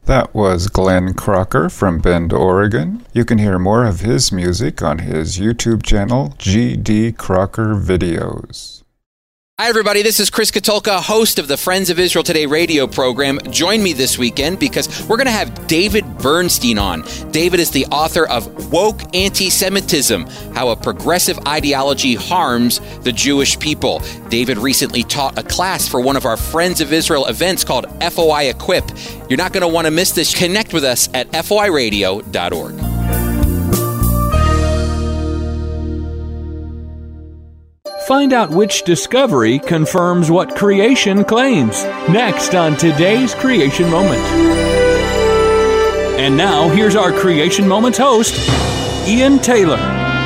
That was Glenn Crocker from Bend, Oregon. You can hear more of his music on his YouTube channel, G.D. Crocker Videos. Hi, everybody. This is Chris Katulka, host of the Friends of Israel Today radio program. Join me this weekend because we're going to have David Bernstein on. David is the author of Woke Anti-Semitism, How a Progressive Ideology Harms the Jewish People. David recently taught a class for one of our Friends of Israel events called FOI Equip. You're not going to want to miss this. Connect with us at foiradio.org. Find out which discovery confirms what creation claims. Next on today's Creation Moment. And now, here's our Creation Moments host, Ian Taylor.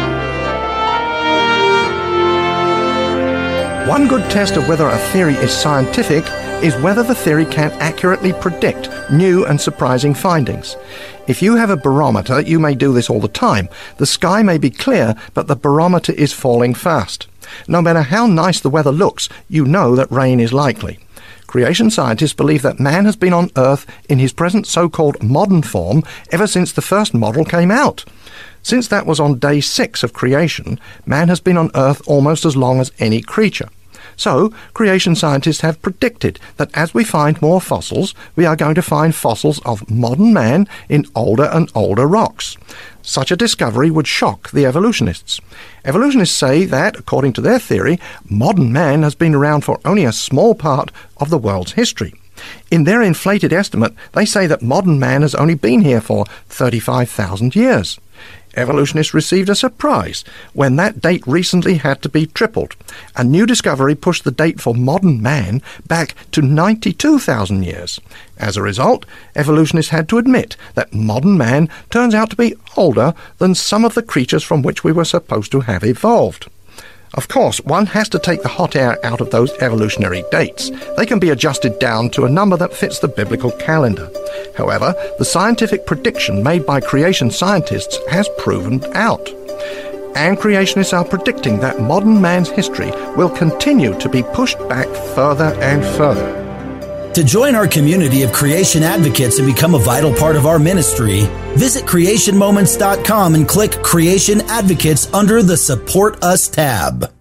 One good test of whether a theory is scientific is whether the theory can accurately predict new and surprising findings. If you have a barometer, you may do this all the time. The sky may be clear, but the barometer is falling fast. No matter how nice the weather looks, you know that rain is likely. Creation scientists believe that man has been on Earth in his present so-called modern form ever since the first model came out. Since that was on day 6 of creation, man has been on Earth almost as long as any creature. So, creation scientists have predicted that as we find more fossils, we are going to find fossils of modern man in older and older rocks. Such a discovery would shock the evolutionists. Evolutionists say that, according to their theory, modern man has been around for only a small part of the world's history. In their inflated estimate, they say that modern man has only been here for 35,000 years. Evolutionists received a surprise when that date recently had to be tripled. A new discovery pushed the date for modern man back to 92,000 years. As a result, evolutionists had to admit that modern man turns out to be older than some of the creatures from which we were supposed to have evolved. Of course, one has to take the hot air out of those evolutionary dates. They can be adjusted down to a number that fits the biblical calendar. However, the scientific prediction made by creation scientists has proven out. And creationists are predicting that modern man's history will continue to be pushed back further and further. To join our community of creation advocates and become a vital part of our ministry, visit creationmoments.com and click Creation Advocates under the Support Us tab.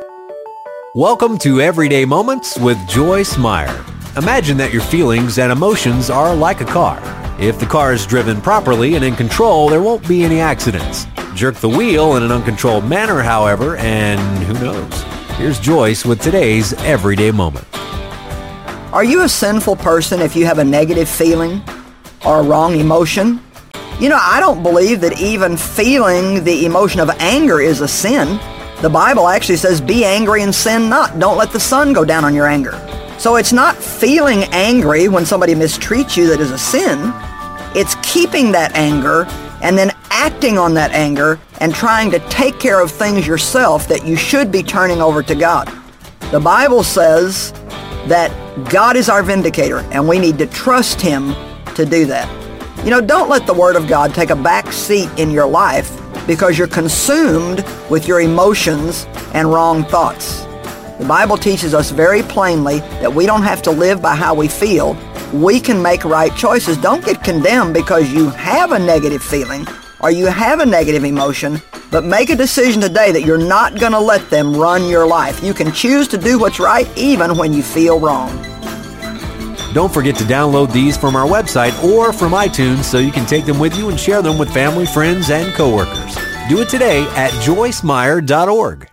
Welcome to Everyday Moments with Joyce Meyer. Imagine that your feelings and emotions are like a car. If the car is driven properly and in control, there won't be any accidents. Jerk the wheel in an uncontrolled manner, however, and who knows? Here's Joyce with today's Everyday Moment. Are you a sinful person if you have a negative feeling or a wrong emotion? You know, I don't believe that even feeling the emotion of anger is a sin. The Bible actually says, be angry and sin not. Don't let the sun go down on your anger. So it's not feeling angry when somebody mistreats you that is a sin. It's keeping that anger and then acting on that anger and trying to take care of things yourself that you should be turning over to God. The Bible says that God is our vindicator, and we need to trust Him to do that. You know, don't let the Word of God take a back seat in your life because you're consumed with your emotions and wrong thoughts. The Bible teaches us very plainly that we don't have to live by how we feel. We can make right choices. Don't get condemned because you have a negative feeling or you have a negative emotion, but make a decision today that you're not going to let them run your life. You can choose to do what's right even when you feel wrong. Don't forget to download these from our website or from iTunes so you can take them with you and share them with family, friends, and coworkers. Do it today at joycemeyer.org.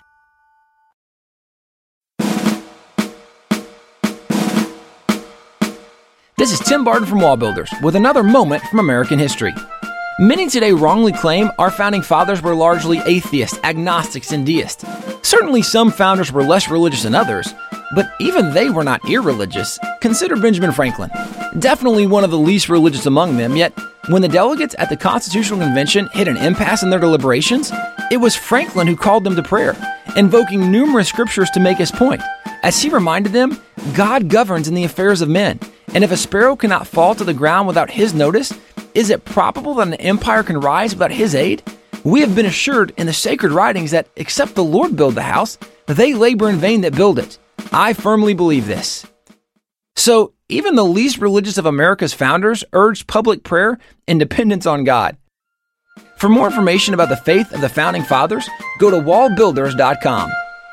This is Tim Barton from Wall Builders with another moment from American history. Many today wrongly claim our founding fathers were largely atheists, agnostics, and deists. Certainly some founders were less religious than others, but even they were not irreligious. Consider Benjamin Franklin. Definitely one of the least religious among them, yet when the delegates at the Constitutional Convention hit an impasse in their deliberations, it was Franklin who called them to prayer, invoking numerous scriptures to make his point. As he reminded them, God governs in the affairs of men, and if a sparrow cannot fall to the ground without his notice, is it probable that an empire can rise without his aid? We have been assured in the sacred writings that except the Lord build the house, they labor in vain that build it. I firmly believe this. So, even the least religious of America's founders urged public prayer and dependence on God. For more information about the faith of the Founding Fathers, go to wallbuilders.com.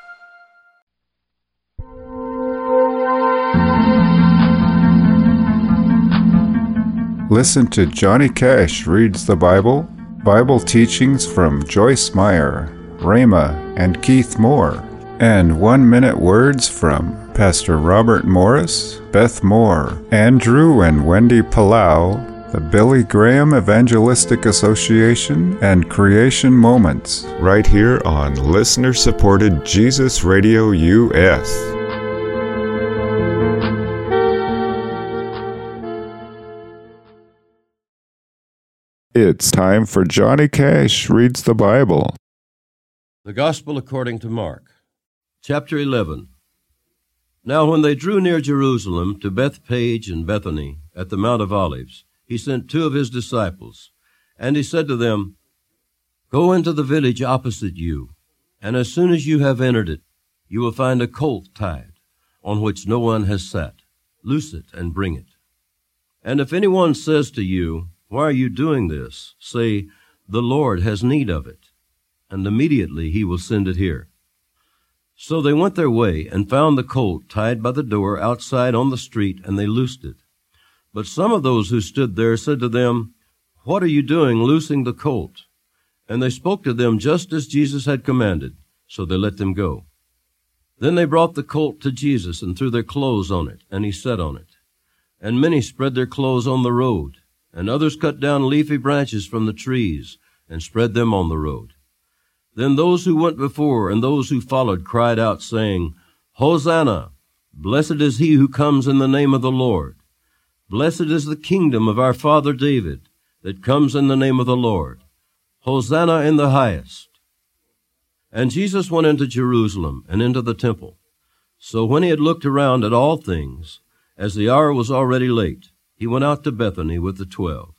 Listen to Johnny Cash Reads the Bible, Bible teachings from Joyce Meyer, Rhema, and Keith Moore, and 1-minute words from Pastor Robert Morris, Beth Moore, Andrew and Wendy Palau, the Billy Graham Evangelistic Association, and Creation Moments, right here on listener-supported Jesus Radio US. It's time for Johnny Cash Reads the Bible. The Gospel according to Mark, chapter 11. Now when they drew near Jerusalem to Bethphage and Bethany at the Mount of Olives, he sent 2 of his disciples, and he said to them, Go into the village opposite you, and as soon as you have entered it, you will find a colt tied, on which no one has sat. Loose it and bring it. And if anyone says to you, Why are you doing this? Say, The Lord has need of it, and immediately he will send it here. So they went their way and found the colt tied by the door outside on the street, and they loosed it. But some of those who stood there said to them, What are you doing loosing the colt? And they spoke to them just as Jesus had commanded, so they let them go. Then they brought the colt to Jesus and threw their clothes on it, and he sat on it. And many spread their clothes on the road, and others cut down leafy branches from the trees and spread them on the road. Then those who went before and those who followed cried out, saying, Hosanna! Blessed is he who comes in the name of the Lord. Blessed is the kingdom of our father David that comes in the name of the Lord. Hosanna in the highest. And Jesus went into Jerusalem and into the temple. So when he had looked around at all things, as the hour was already late, he went out to Bethany with the 12.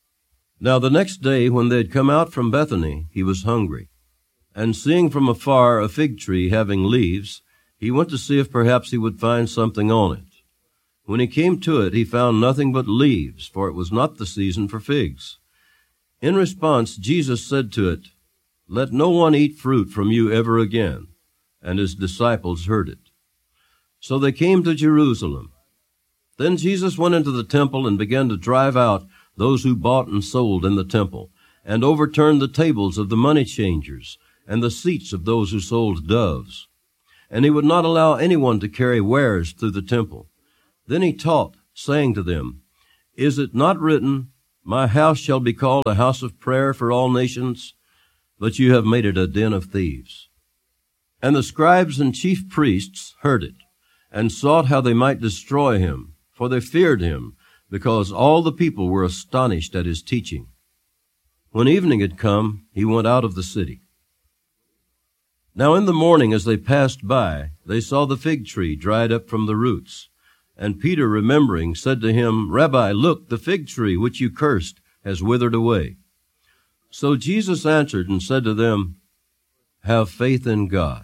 Now the next day, when they had come out from Bethany, he was hungry. And seeing from afar a fig tree having leaves, he went to see if perhaps he would find something on it. When he came to it, he found nothing but leaves, for it was not the season for figs. In response, Jesus said to it, Let no one eat fruit from you ever again. And his disciples heard it. So they came to Jerusalem. Then Jesus went into the temple and began to drive out those who bought and sold in the temple, and overturned the tables of the money changers and the seats of those who sold doves. And he would not allow anyone to carry wares through the temple. Then he taught, saying to them, Is it not written, My house shall be called a house of prayer for all nations? But you have made it a den of thieves. And the scribes and chief priests heard it, and sought how they might destroy him, for they feared him, because all the people were astonished at his teaching. When evening had come, he went out of the city. Now in the morning, as they passed by, they saw the fig tree dried up from the roots. And Peter, remembering, said to him, Rabbi, look, the fig tree which you cursed has withered away. So Jesus answered and said to them, Have faith in God.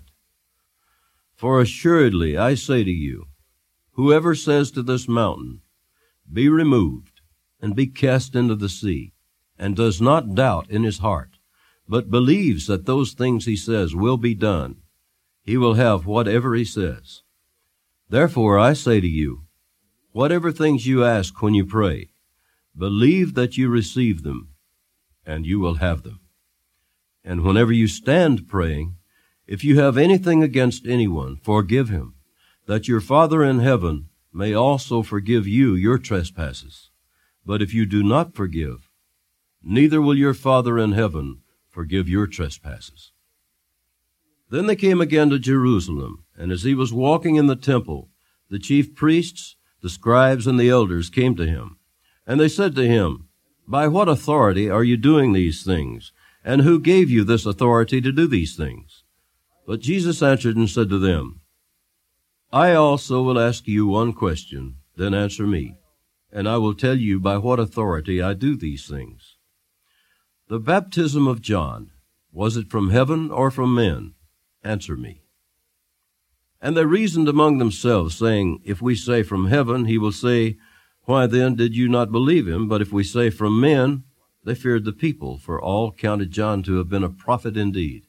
For assuredly I say to you, whoever says to this mountain, Be removed, and be cast into the sea, and does not doubt in his heart, but believes that those things he says will be done, he will have whatever he says. Therefore I say to you, whatever things you ask when you pray, believe that you receive them, and you will have them. And whenever you stand praying, if you have anything against anyone, forgive him, that your Father in heaven may also forgive you your trespasses. But if you do not forgive, neither will your Father in heaven forgive your trespasses. Then they came again to Jerusalem, and as he was walking in the temple, the chief priests, the scribes, and the elders came to him. And they said to him, By what authority are you doing these things? And who gave you this authority to do these things? But Jesus answered and said to them, I also will ask you one question, then answer me, and I will tell you by what authority I do these things. The baptism of John, was it from heaven or from men? Answer me. And they reasoned among themselves, saying, If we say from heaven, he will say, Why then did you not believe him? But if we say from men, they feared the people, for all counted John to have been a prophet indeed.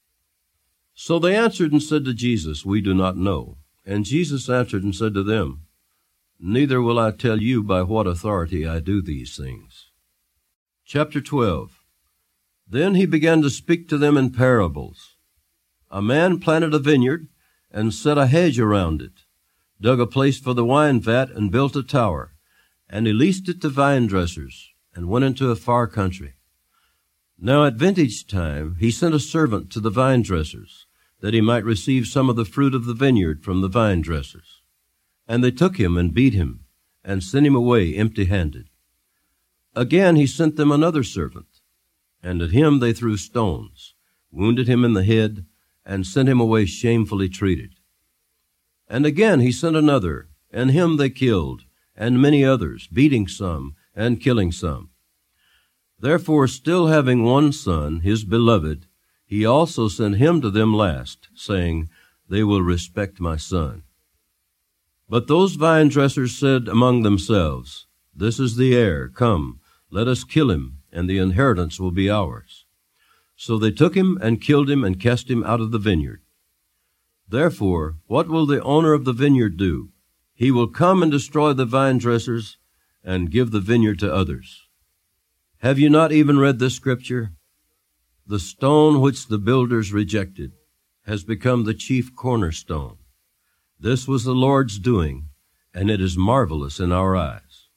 So they answered and said to Jesus, We do not know. And Jesus answered and said to them, Neither will I tell you by what authority I do these things. Chapter 12. Then he began to speak to them in parables. A man planted a vineyard, and set a hedge around it, dug a place for the wine vat, and built a tower. And he leased it to vine dressers, and went into a far country. Now at vintage time he sent a servant to the vine dressers, that he might receive some of the fruit of the vineyard from the vine dressers. And they took him and beat him, and sent him away empty-handed. Again he sent them another servant, and at him they threw stones, wounded him in the head, and sent him away shamefully treated. And again he sent another, and him they killed, and many others, beating some, and killing some. Therefore, still having one son, his beloved, he also sent him to them last, saying, They will respect my son. But those vine dressers said among themselves, This is the heir, come, let us kill him, and the inheritance will be ours. So they took him and killed him and cast him out of the vineyard. Therefore, what will the owner of the vineyard do? He will come and destroy the vine dressers and give the vineyard to others. Have you not even read this scripture? The stone which the builders rejected has become the chief cornerstone. This was the Lord's doing, and it is marvelous in our eyes.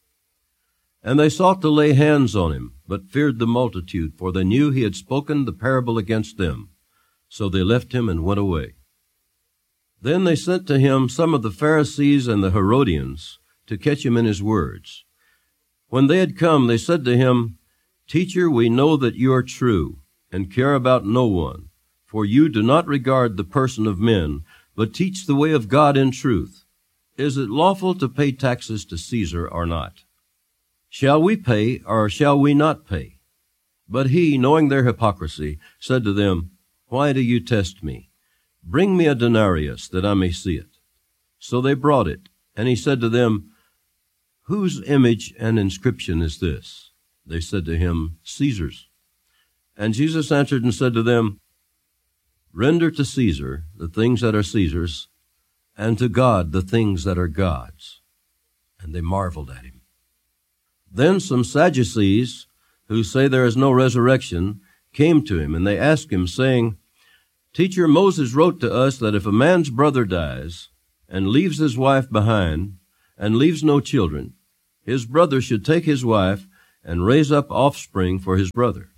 And they sought to lay hands on him, but feared the multitude, for they knew he had spoken the parable against them. So they left him and went away. Then they sent to him some of the Pharisees and the Herodians to catch him in his words. When they had come, they said to him, Teacher, we know that you are true, and care about no one, for you do not regard the person of men, but teach the way of God in truth. Is it lawful to pay taxes to Caesar or not? Shall we pay, or shall we not pay? But he, knowing their hypocrisy, said to them, Why do you test me? Bring me a denarius, that I may see it. So they brought it, and he said to them, Whose image and inscription is this? They said to him, Caesar's. And Jesus answered and said to them, Render to Caesar the things that are Caesar's, and to God the things that are God's. And they marveled at him. Then some Sadducees, who say there is no resurrection, came to him, and they asked him, saying, Teacher, Moses wrote to us that if a man's brother dies, and leaves his wife behind, and leaves no children, his brother should take his wife, and raise up offspring for his brother.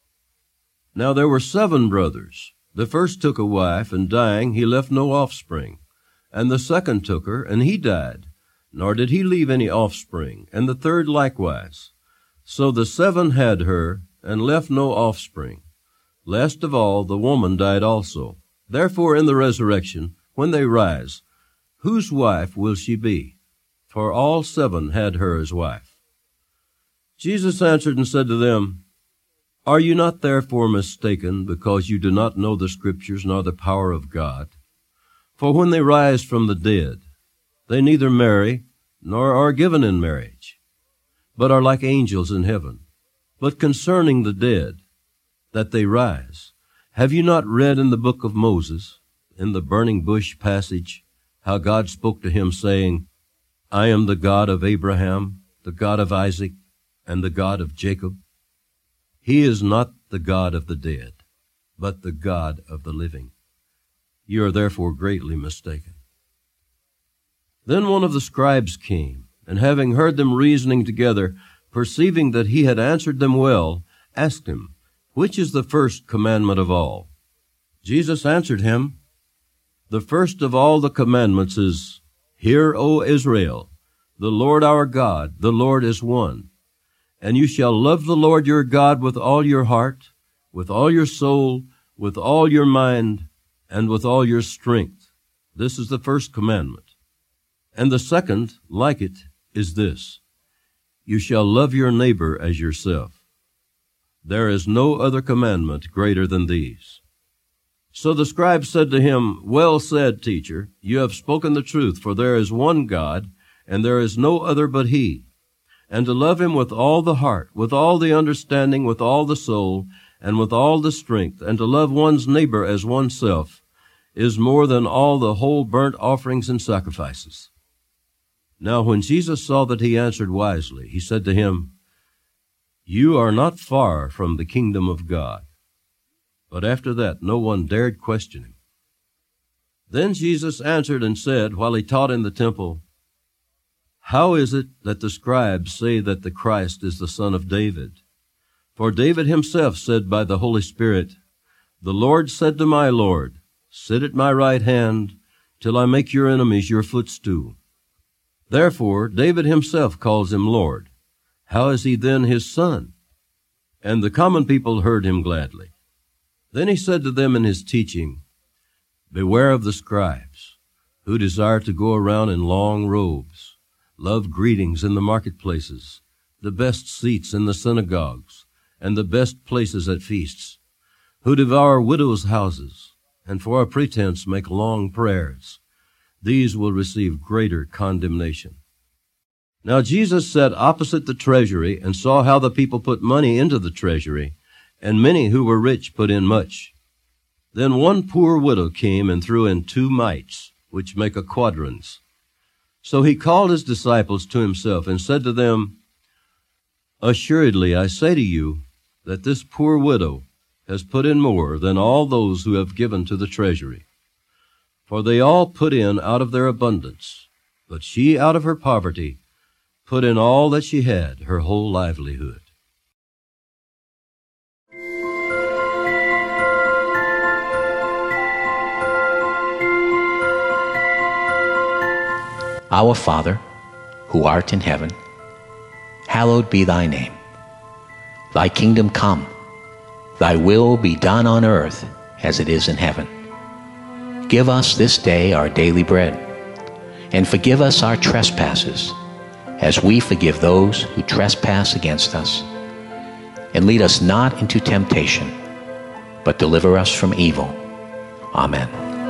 Now there were 7 brothers. The first took a wife, and dying, he left no offspring. And the second took her, and he died, nor did he leave any offspring, and the third likewise. So the 7 had her, and left no offspring. Last of all, the woman died also. Therefore in the resurrection, when they rise, whose wife will she be? For all 7 had her as wife. Jesus answered and said to them, Are you not therefore mistaken, because you do not know the Scriptures nor the power of God? For when they rise from the dead, they neither marry nor are given in marriage, but are like angels in heaven. But concerning the dead, that they rise, have you not read in the book of Moses, in the burning bush passage, how God spoke to him, saying, I am the God of Abraham, the God of Isaac, and the God of Jacob? He is not the God of the dead, but the God of the living. You are therefore greatly mistaken. Then one of the scribes came, and having heard them reasoning together, perceiving that he had answered them well, asked him, Which is the first commandment of all? Jesus answered him, The first of all the commandments is, Hear, O Israel, the Lord our God, the Lord is one. And you shall love the Lord your God with all your heart, with all your soul, with all your mind, and with all your strength. This is the first commandment. And the second, like it, is this, You shall love your neighbor as yourself. There is no other commandment greater than these. So the scribe said to him, Well said, teacher, you have spoken the truth, for there is one God, and there is no other but he. And to love him with all the heart, with all the understanding, with all the soul, and with all the strength, and to love one's neighbor as oneself, is more than all the whole burnt offerings and sacrifices. Now when Jesus saw that he answered wisely, he said to him, You are not far from the kingdom of God. But after that, no one dared question him. Then Jesus answered and said, while he taught in the temple, How is it that the scribes say that the Christ is the son of David? For David himself said by the Holy Spirit, The Lord said to my Lord, Sit at my right hand, till I make your enemies your footstool. Therefore David himself calls him Lord. How is he then his son? And the common people heard him gladly. Then he said to them in his teaching, Beware of the scribes, who desire to go around in long robes, love greetings in the marketplaces, the best seats in the synagogues, and the best places at feasts, who devour widows' houses, and for a pretense make long prayers. These will receive greater condemnation. Now Jesus sat opposite the treasury and saw how the people put money into the treasury, and many who were rich put in much. Then one poor widow came and threw in 2 mites, which make a quadrans. So he called his disciples to himself and said to them, Assuredly I say to you that this poor widow has put in more than all those who have given to the treasury. For they all put in out of their abundance, but she out of her poverty put in all that she had, her whole livelihood. Our Father, who art in heaven, hallowed be thy name. Thy kingdom come, thy will be done on earth as it is in heaven. Give us this day our daily bread, and forgive us our trespasses, as we forgive those who trespass against us. And lead us not into temptation, but deliver us from evil. Amen.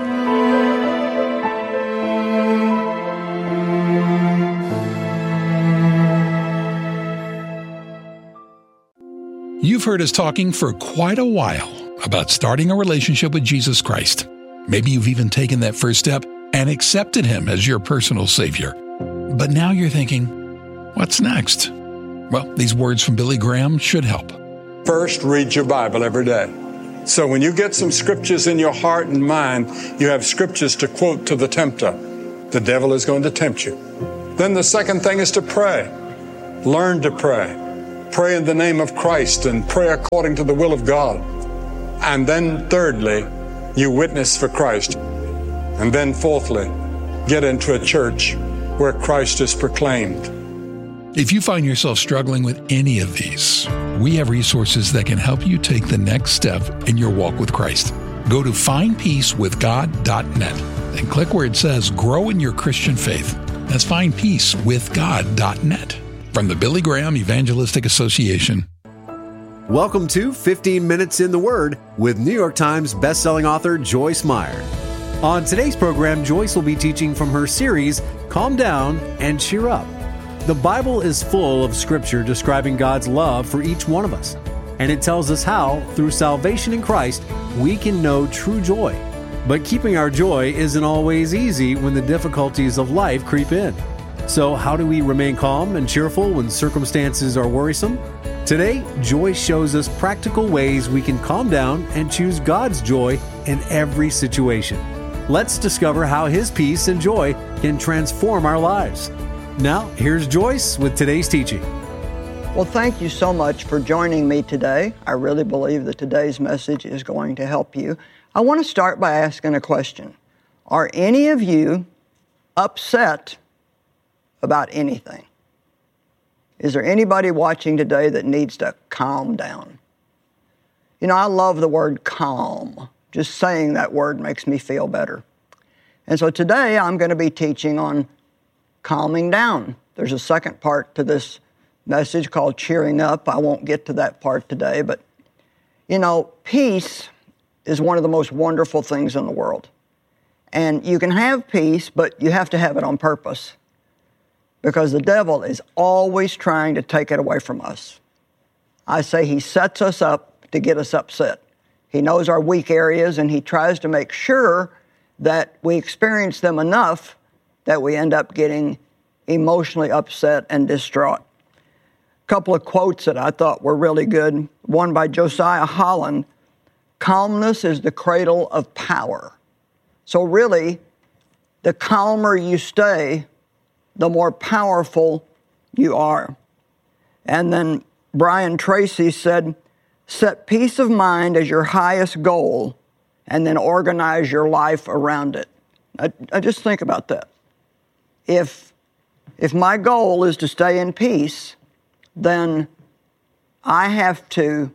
You've heard us talking for quite a while about starting a relationship with Jesus Christ. Maybe you've even taken that first step and accepted Him as your personal Savior. But now you're thinking, what's next? Well, these words from Billy Graham should help. First, read your Bible every day. So when you get some scriptures in your heart and mind, you have scriptures to quote to the tempter. The devil is going to tempt you. Then the second thing is to pray. Learn to pray. Pray in the name of Christ and pray according to the will of God. And then thirdly, you witness for Christ. And then fourthly, get into a church where Christ is proclaimed. If you find yourself struggling with any of these, we have resources that can help you take the next step in your walk with Christ. Go to findpeacewithgod.net and click where it says Grow in Your Christian Faith. That's findpeacewithgod.net. From the Billy Graham Evangelistic Association. Welcome to 15 Minutes in the Word with New York Times bestselling author Joyce Meyer. On today's program, Joyce will be teaching from her series, Calm Down and Cheer Up. The Bible is full of scripture describing God's love for each one of us, and it tells us how, through salvation in Christ, we can know true joy. But keeping our joy isn't always easy when the difficulties of life creep in. So how do we remain calm and cheerful when circumstances are worrisome? Today, Joyce shows us practical ways we can calm down and choose God's joy in every situation. Let's discover how His peace and joy can transform our lives. Now, here's Joyce with today's teaching. Well, thank you so much for joining me today. I really believe that today's message is going to help you. I want to start by asking a question. Are any of you upset about anything? Is there anybody watching today that needs to calm down? You know, I love the word calm. Just saying that word makes me feel better. And so today I'm going to be teaching on calming down. There's a second part to this message called cheering up. I won't get to that part today, but you know, peace is one of the most wonderful things in the world. And you can have peace, but you have to have it on purpose, because the devil is always trying to take it away from us. I say he sets us up to get us upset. He knows our weak areas, and he tries to make sure that we experience them enough that we end up getting emotionally upset and distraught. A couple of quotes that I thought were really good. One by Josiah Holland: "Calmness is the cradle of power." So really, the calmer you stay, the more powerful you are. And then Brian Tracy said, "Set peace of mind as your highest goal, and then organize your life around it." I just think about that. If my goal is to stay in peace, then I have to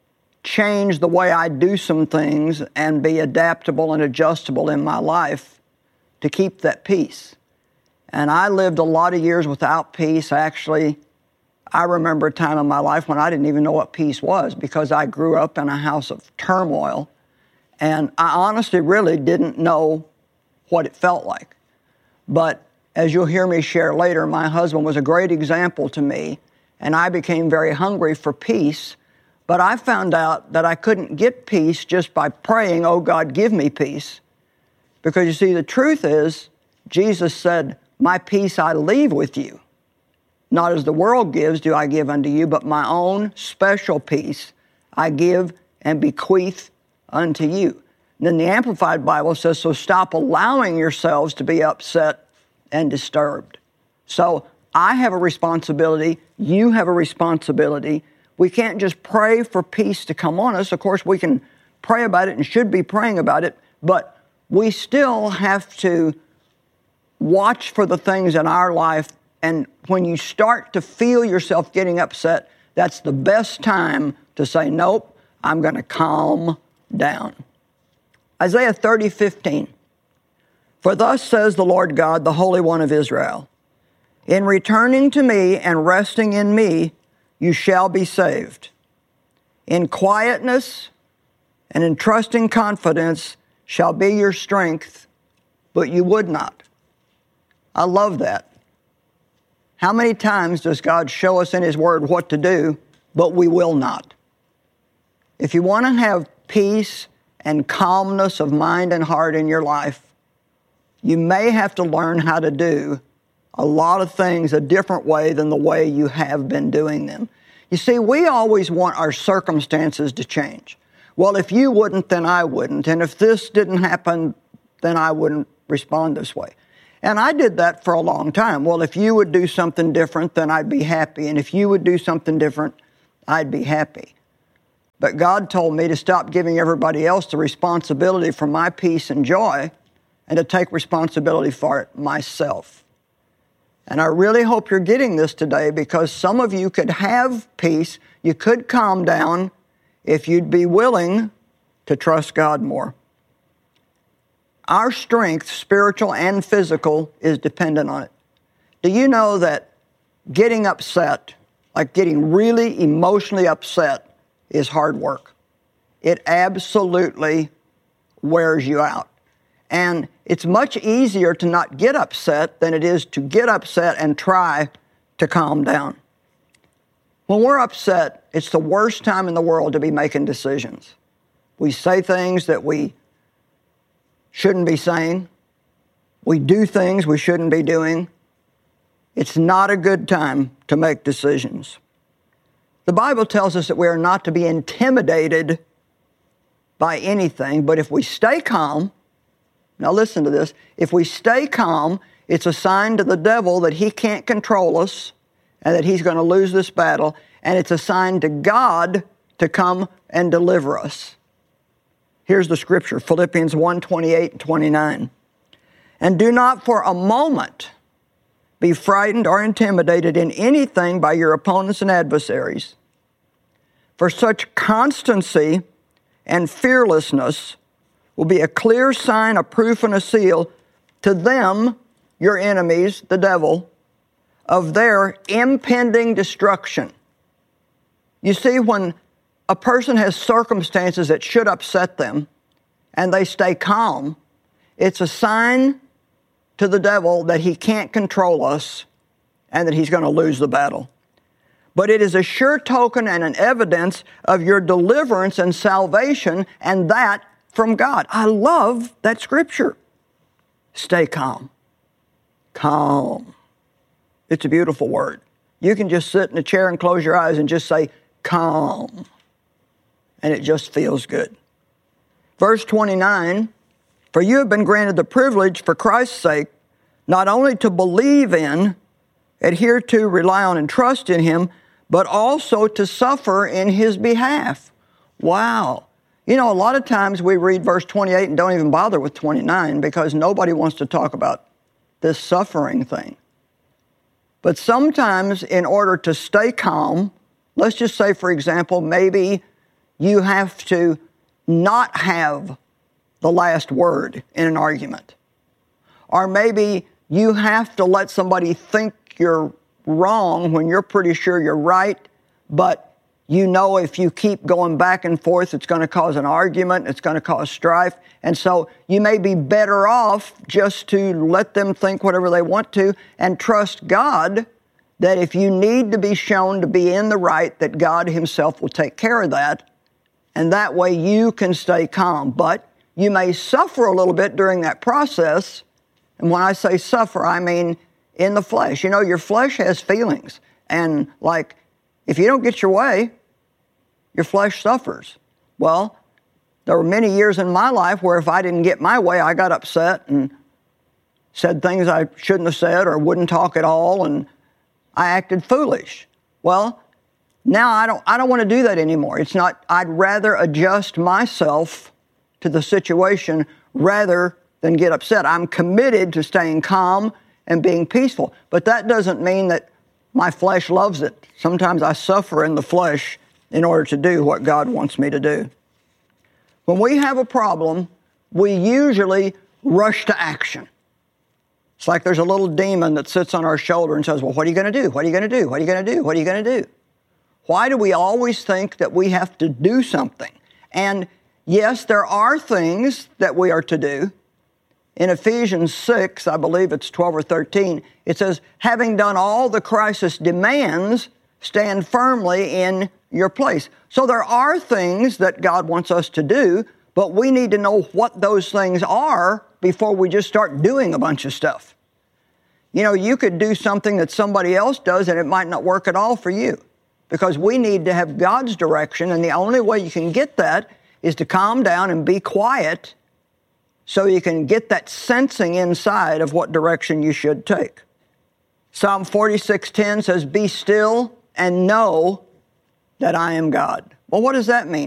change the way I do some things and be adaptable and adjustable in my life to keep that peace. And I lived a lot of years without peace. Actually, I remember a time in my life when I didn't even know what peace was, because I grew up in a house of turmoil, and I honestly really didn't know what it felt like. But as you'll hear me share later, my husband was a great example to me, and I became very hungry for peace. But I found out that I couldn't get peace just by praying, "Oh God, give me peace." Because you see, the truth is, Jesus said, "My peace I leave with you. Not as the world gives do I give unto you, but my own special peace I give and bequeath unto you." And then the Amplified Bible says, "So stop allowing yourselves to be upset and disturbed." So I have a responsibility. You have a responsibility. We can't just pray for peace to come on us. Of course, we can pray about it and should be praying about it, but we still have to watch for the things in our life. And when you start to feel yourself getting upset, that's the best time to say, "Nope, I'm going to calm down." Isaiah 30:15. "For thus says the Lord God, the Holy One of Israel, in returning to me and resting in me, you shall be saved. In quietness and in trusting confidence shall be your strength, but you would not." I love that. How many times does God show us in His Word what to do, but we will not? If you want to have peace and calmness of mind and heart in your life, you may have to learn how to do a lot of things a different way than the way you have been doing them. You see, we always want our circumstances to change. Well, if you wouldn't, then I wouldn't. And if this didn't happen, then I wouldn't respond this way. And I did that for a long time. Well, if you would do something different, then I'd be happy. And if you would do something different, I'd be happy. But God told me to stop giving everybody else the responsibility for my peace and joy, and to take responsibility for it myself. And I really hope you're getting this today, because some of you could have peace, you could calm down, if you'd be willing to trust God more. Our strength, spiritual and physical, is dependent on it. Do you know that getting upset, like getting really emotionally upset, is hard work? It absolutely wears you out. And it's much easier to not get upset than it is to get upset and try to calm down. When we're upset, it's the worst time in the world to be making decisions. We say things that we shouldn't be saying. We do things we shouldn't be doing. It's not a good time to make decisions. The Bible tells us that we are not to be intimidated by anything, but if we stay calm, now listen to this, if we stay calm, it's a sign to the devil that he can't control us and that he's going to lose this battle, and it's a sign to God to come and deliver us. Here's the scripture, Philippians 1:28 and 29. "And do not for a moment be frightened or intimidated in anything by your opponents and adversaries. For such constancy and fearlessness will be a clear sign, a proof, and a seal to them, your enemies, the devil, of their impending destruction." You see, when a person has circumstances that should upset them, and they stay calm, it's a sign to the devil that he can't control us and that he's going to lose the battle. But it is a sure token and an evidence of your deliverance and salvation, and that from God. I love that scripture. Stay calm. Calm. It's a beautiful word. You can just sit in a chair and close your eyes and just say, calm. And it just feels good. Verse 29, for you have been granted the privilege for Christ's sake, not only to believe in, adhere to, rely on, and trust in Him, but also to suffer in His behalf. Wow. You know, a lot of times we read verse 28 and don't even bother with 29 because nobody wants to talk about this suffering thing. But sometimes in order to stay calm, let's just say, for example, maybe you have to not have the last word in an argument. Or maybe you have to let somebody think you're wrong when you're pretty sure you're right, but you know if you keep going back and forth, it's going to cause an argument, it's going to cause strife. And so you may be better off just to let them think whatever they want to and trust God that if you need to be shown to be in the right, that God Himself will take care of that. And that way you can stay calm. But you may suffer a little bit during that process. And when I say suffer, I mean in the flesh. You know, your flesh has feelings. And like, if you don't get your way, your flesh suffers. Well, there were many years in my life where if I didn't get my way, I got upset and said things I shouldn't have said or wouldn't talk at all, and I acted foolish. Well, now I don't want to do that anymore. It's not, I'd rather adjust myself to the situation rather than get upset. I'm committed to staying calm and being peaceful. But that doesn't mean that my flesh loves it. Sometimes I suffer in the flesh in order to do what God wants me to do. When we have a problem, we usually rush to action. It's like there's a little demon that sits on our shoulder and says, well, what are you going to do? What are you going to do? What are you going to do? What are you going to do? Why do we always think that we have to do something? And yes, there are things that we are to do. In Ephesians 6, I believe it's 12 or 13, it says, having done all the crisis demands, stand firmly in your place. So there are things that God wants us to do, but we need to know what those things are before we just start doing a bunch of stuff. You know, you could do something that somebody else does and it might not work at all for you because we need to have God's direction, and the only way you can get that is to calm down and be quiet so you can get that sensing inside of what direction you should take. Psalm 46:10 says, be still and know that I am God. Well, what does that mean?